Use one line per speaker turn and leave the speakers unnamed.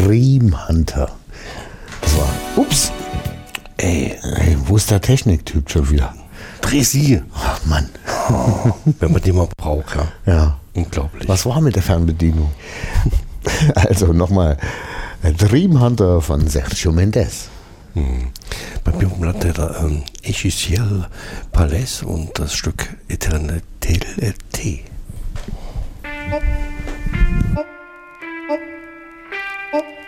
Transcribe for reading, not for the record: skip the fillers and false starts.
Dream Hunter. Das war, ups, ey, wo ist der Techniktyp schon wieder?
Dreh
Ach Mann.
wenn man den mal braucht, ja.
Ja.
Unglaublich.
Was war mit der Fernbedienung? Also nochmal, Dream Hunter von Sergio Mendes.
Bei mir bleibt der Echissiel Palais und das Stück Eternité.